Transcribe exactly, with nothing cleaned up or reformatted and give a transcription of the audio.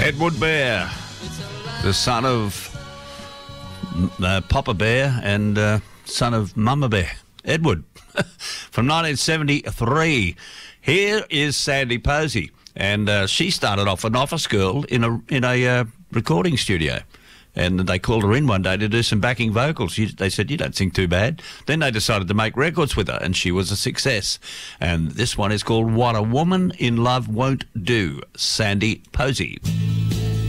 Edward Bear, the son of uh, Papa Bear and uh, son of Mama Bear. Edward, from nineteen seventy-three. Here is Sandy Posey, and uh, she started off an office girl in a in a uh, recording studio. And they called her in one day to do some backing vocals. She, they said, you don't sing too bad. Then they decided to make records with her, and she was a success. And this one is called What a Woman in Love Won't Do, Sandy Posey.